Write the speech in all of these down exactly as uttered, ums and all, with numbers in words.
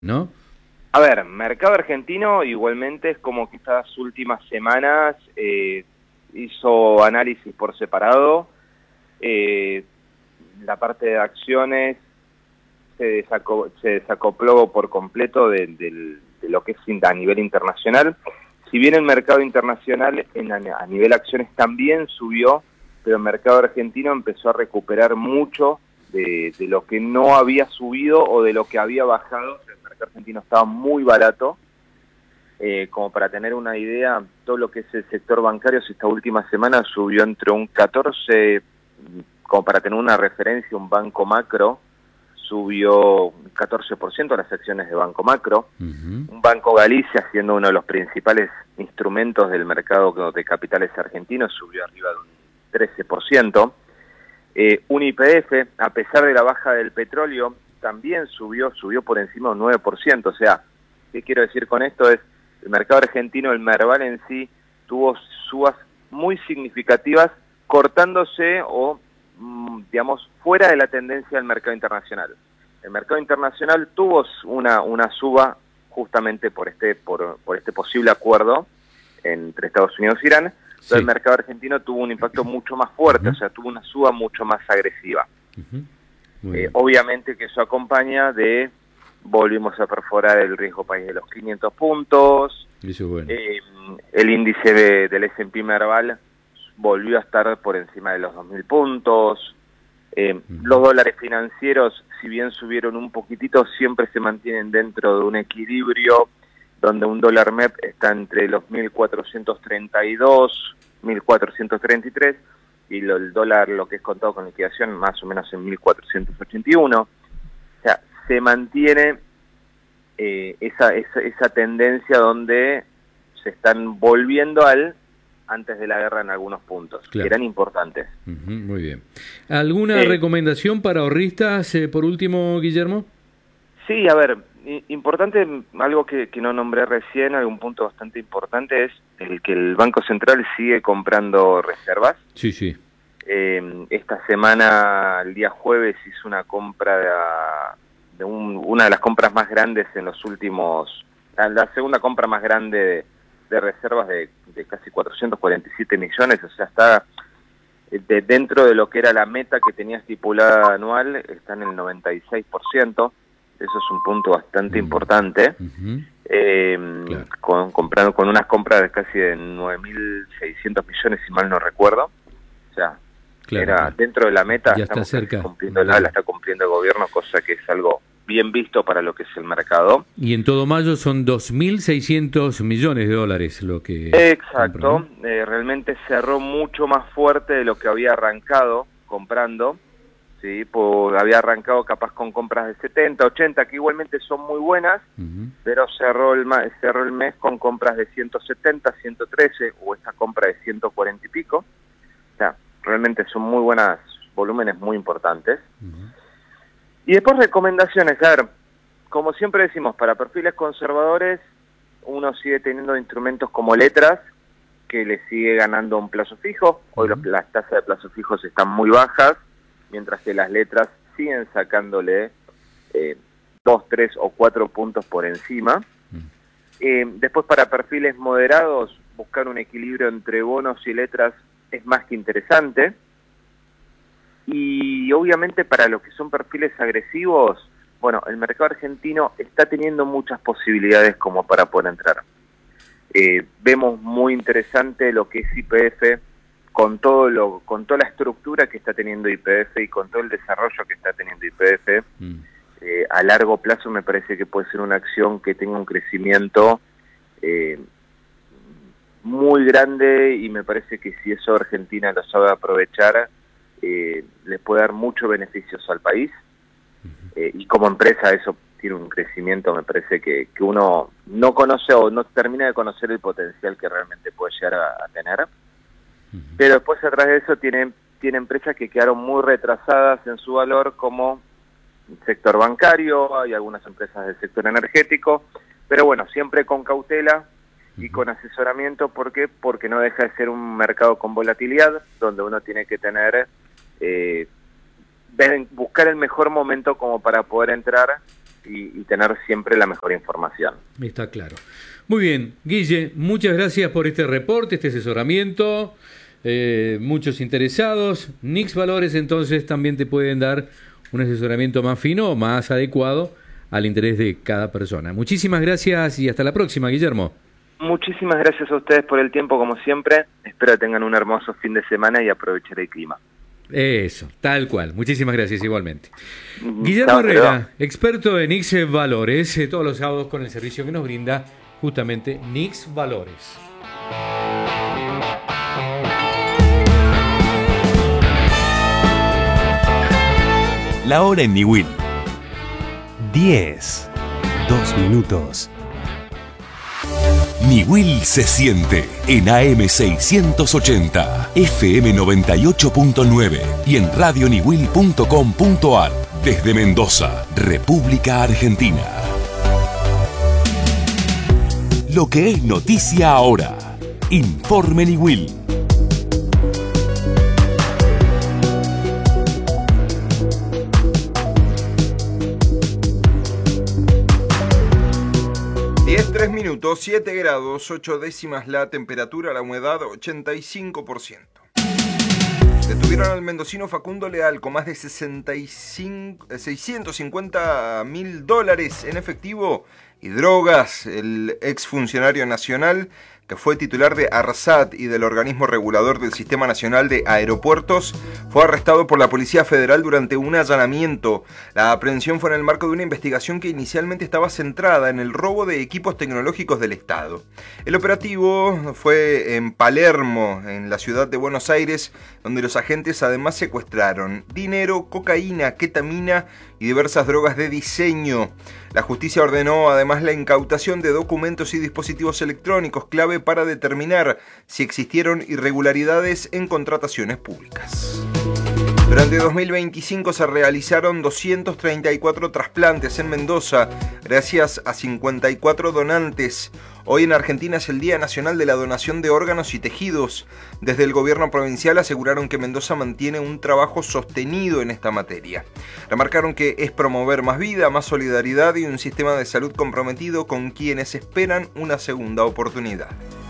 ¿no? A ver, mercado argentino igualmente es como que estas últimas semanas eh, hizo análisis por separado. Eh, la parte de acciones se, desaco, se desacopló por completo de, de, de lo que es a nivel internacional. Si bien el mercado internacional en, a nivel acciones también subió, pero el mercado argentino empezó a recuperar mucho de, de lo que no había subido o de lo que había bajado. El mercado argentino estaba muy barato. Eh, como para tener una idea, todo lo que es el sector bancario esta última semana subió entre un catorce, como para tener una referencia, un Banco Macro subió un catorce por ciento las acciones de Banco Macro. Uh-huh. Un Banco Galicia, siendo uno de los principales instrumentos del mercado de capitales argentinos, subió arriba de un trece por ciento. Eh, un Y P F, a pesar de la baja del petróleo, también subió, subió por encima de un nueve por ciento. O sea, ¿qué quiero decir con esto? Es el mercado argentino, el Merval en sí, tuvo subas muy significativas, cortándose o, digamos, fuera de la tendencia del mercado internacional. El mercado internacional tuvo una, una suba justamente por este, por, por este posible acuerdo entre Estados Unidos e Irán, sí. Pero el mercado argentino tuvo un impacto mucho más fuerte, uh-huh. O sea, tuvo una suba mucho más agresiva. Uh-huh. Eh, obviamente que eso acompaña de, volvimos a perforar el riesgo país de los quinientos puntos, eso bueno. eh, el índice de, del S and P Merval volvió a estar por encima de los dos mil puntos, eh, uh-huh. Los dólares financieros, si bien subieron un poquitito, siempre se mantienen dentro de un equilibrio, donde un dólar M E P está entre los mil cuatrocientos treinta y dos, mil cuatrocientos treinta y tres, y lo, el dólar, lo que es contado con liquidación, más o menos en mil cuatrocientos ochenta y uno. O sea, se mantiene eh, esa, esa, esa tendencia donde se están volviendo al antes de la guerra en algunos puntos, claro. Que eran importantes. Uh-huh, muy bien. ¿Alguna eh, recomendación para ahorristas, eh, por último, Guillermo? Sí, a ver, importante, algo que, que no nombré recién, algún punto bastante importante, es el que el Banco Central sigue comprando reservas. Sí, sí. Eh, esta semana, el día jueves, hizo una compra de, de un, una de las compras más grandes en los últimos, la, la segunda compra más grande de, de reservas de, de casi cuatrocientos cuarenta y siete millones, o sea, está de, dentro de lo que era la meta que tenía estipulada anual, está en el noventa y seis por ciento. Eso es un punto bastante uh-huh. importante, uh-huh. Eh, claro. con, comprando, con unas compras de casi de nueve mil seiscientos millones, si mal no recuerdo. O sea, claro, era claro. Dentro de la meta, ya estamos está cerca. Cumpliendo la, la está cumpliendo el gobierno, cosa que es algo bien visto para lo que es el mercado. Y en todo mayo son dos mil seiscientos millones de dólares lo que... Exacto, compró, ¿no? eh, realmente cerró mucho más fuerte de lo que había arrancado comprando. Sí, pues había arrancado capaz con compras de setenta, ochenta, que igualmente son muy buenas, uh-huh. Pero cerró el, cerró el mes con compras de ciento setenta, ciento trece, o esta compra de ciento cuarenta y pico. O sea, realmente son muy buenas, volúmenes muy importantes. Uh-huh. Y después recomendaciones, a ver, como siempre decimos, para perfiles conservadores, uno sigue teniendo instrumentos como letras, que le sigue ganando un plazo fijo. Hoy uh-huh. los, las tasas de plazo fijos están muy bajas, mientras que las letras siguen sacándole eh, dos, tres o cuatro puntos por encima. Mm. Eh, después, para perfiles moderados, buscar un equilibrio entre bonos y letras es más que interesante. Y obviamente para los que son perfiles agresivos, bueno, el mercado argentino está teniendo muchas posibilidades como para poder entrar. Eh, vemos muy interesante lo que es Y P F, con todo lo con toda la estructura que está teniendo Y P F y con todo el desarrollo que está teniendo Y P F, mm. eh, a largo plazo me parece que puede ser una acción que tenga un crecimiento eh, muy grande, y me parece que si eso Argentina lo sabe aprovechar, eh, le puede dar muchos beneficios al país, uh-huh. eh, y como empresa eso tiene un crecimiento, me parece que, que uno no conoce o no termina de conocer el potencial que realmente puede llegar a, a tener. Pero después atrás de eso tiene, tiene empresas que quedaron muy retrasadas en su valor, como el sector bancario, hay algunas empresas del sector energético, pero bueno, siempre con cautela y con asesoramiento. ¿Por qué? Porque no deja de ser un mercado con volatilidad, donde uno tiene que tener, eh, buscar el mejor momento como para poder entrar y, y tener siempre la mejor información. Está claro. Muy bien, Guille, muchas gracias por este reporte, este asesoramiento. Eh, muchos interesados. Nix Valores entonces también te pueden dar un asesoramiento más fino, más adecuado al interés de cada persona. Muchísimas gracias y hasta la próxima, Guillermo. Muchísimas gracias a ustedes por el tiempo, como siempre. Espero que tengan un hermoso fin de semana y aprovechen el clima. Eso, tal cual. Muchísimas gracias igualmente. Mm, Guillermo Herrera, experto en Nix Valores, eh, todos los sábados con el servicio que nos brinda justamente Nix Valores. La hora en Niwil. diez, dos minutos. Niwil se siente en A M seiscientos ochenta, F M noventa y ocho punto nueve y en radio niwil punto com punto ar desde Mendoza, República Argentina. Lo que es noticia ahora. Informe Niwil. diez, tres minutos, siete grados, ocho décimas la temperatura, la humedad ochenta y cinco por ciento. Detuvieron al mendocino Facundo Leal con más de sesenta y cinco, seiscientos cincuenta mil dólares en efectivo y drogas. El exfuncionario nacional, que fue titular de ARSAT y del organismo regulador del Sistema Nacional de Aeropuertos, fue arrestado por la Policía Federal durante un allanamiento. La aprehensión fue en el marco de una investigación que inicialmente estaba centrada en el robo de equipos tecnológicos del Estado. El operativo fue en Palermo, en la ciudad de Buenos Aires, donde los agentes además secuestraron dinero, cocaína, ketamina y diversas drogas de diseño. La justicia ordenó además la incautación de documentos y dispositivos electrónicos clave para determinar si existieron irregularidades en contrataciones públicas. Durante dos mil veinticinco se realizaron doscientos treinta y cuatro trasplantes en Mendoza, gracias a cincuenta y cuatro donantes. Hoy en Argentina es el Día Nacional de la Donación de Órganos y Tejidos. Desde el gobierno provincial aseguraron que Mendoza mantiene un trabajo sostenido en esta materia. Remarcaron que es promover más vida, más solidaridad y un sistema de salud comprometido con quienes esperan una segunda oportunidad.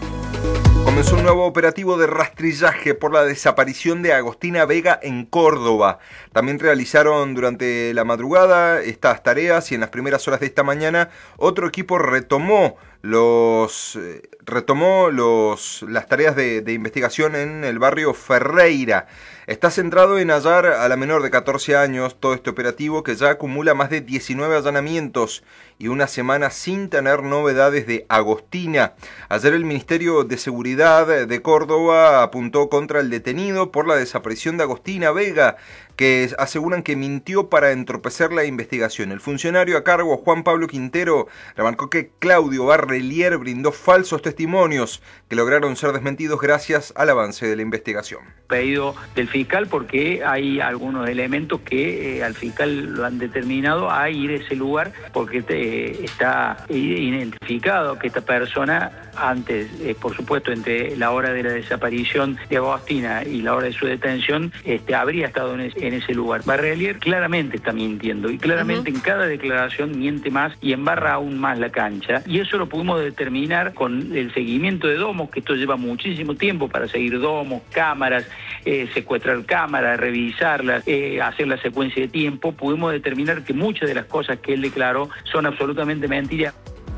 Comenzó un nuevo operativo de rastrillaje por la desaparición de Agostina Vega en Córdoba. También realizaron durante la madrugada estas tareas y en las primeras horas de esta mañana otro equipo retomó los eh, retomó los, las tareas de, de investigación en el barrio Ferreira. Está centrado en hallar a la menor de catorce años. Todo este operativo, que ya acumula más de diecinueve allanamientos y una semana sin tener novedades de Agostina. Ayer el Ministerio de Seguridad de Córdoba apuntó contra el detenido por la desaparición de Agostina Vega, que aseguran que mintió para entorpecer la investigación. El funcionario a cargo, Juan Pablo Quintero, remarcó que Claudio Barrelier brindó falsos testimonios que lograron ser desmentidos gracias al avance de la investigación. Pedido del fiscal, porque hay algunos elementos que eh, al fiscal lo han determinado a ir a ese lugar, porque te, está identificado que esta persona antes, eh, por supuesto, entre la hora de la desaparición de Agostina y la hora de su detención, este, habría estado en, es, en ese lugar. Barrelier claramente está mintiendo y claramente uh-huh. en cada declaración miente más y embarra aún más la cancha, y eso lo pudimos determinar con el seguimiento de domos, que esto lleva muchísimo tiempo para seguir domos, cámaras, eh, secuestrar cámaras, revisarlas, eh, hacer la secuencia de tiempo. Pudimos determinar que muchas de las cosas que él declaró son absolutamente mentiras.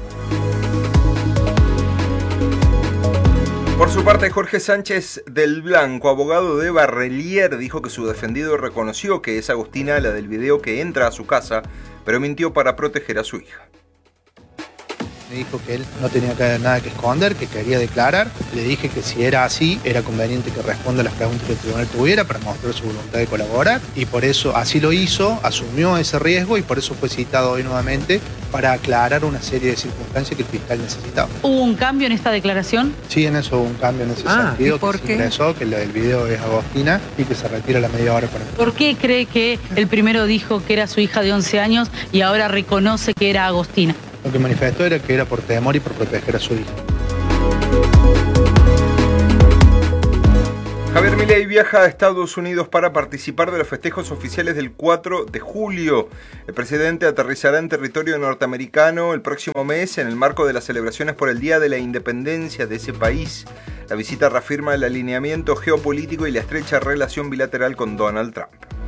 Por su parte, Jorge Sánchez del Blanco, abogado de Barrelier, dijo que su defendido reconoció que es Agostina la del video que entra a su casa, pero mintió para proteger a su hija. Me dijo que él no tenía nada que esconder, que quería declarar. Le dije que si era así, era conveniente que responda a las preguntas que el tribunal tuviera para mostrar su voluntad de colaborar. Y por eso así lo hizo, asumió ese riesgo y por eso fue citado hoy nuevamente para aclarar una serie de circunstancias que el fiscal necesitaba. ¿Hubo un cambio en esta declaración? Sí, en eso hubo un cambio en ese ah, sentido. ¿y por que qué? Se ingresó, que el video es Agostina y que se retira la media hora para mí. ¿Por qué cree que el primero dijo que era su hija de once años y ahora reconoce que era Agostina? Lo que manifestó era que era por temor y por proteger a su hija. Javier Milei viaja a Estados Unidos para participar de los festejos oficiales del cuatro de julio. El presidente aterrizará en territorio norteamericano el próximo mes en el marco de las celebraciones por el Día de la Independencia de ese país. La visita reafirma el alineamiento geopolítico y la estrecha relación bilateral con Donald Trump.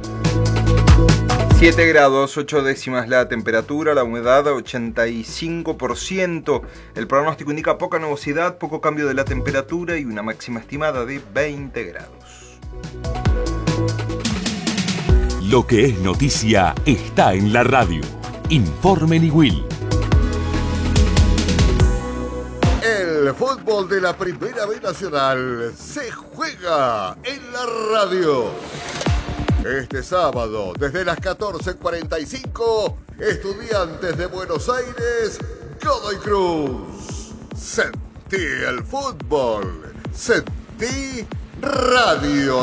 siete grados, ocho décimas la temperatura, la humedad ochenta y cinco por ciento. El pronóstico indica poca nubosidad, poco cambio de la temperatura y una máxima estimada de veinte grados. Lo que es noticia está en la radio. Informe Niwil. El fútbol de la Primera B Nacional se juega en la radio. Este sábado, desde las catorce cuarenta y cinco, Estudiantes de Buenos Aires, Godoy Cruz. Sentí el fútbol. Sentí Radio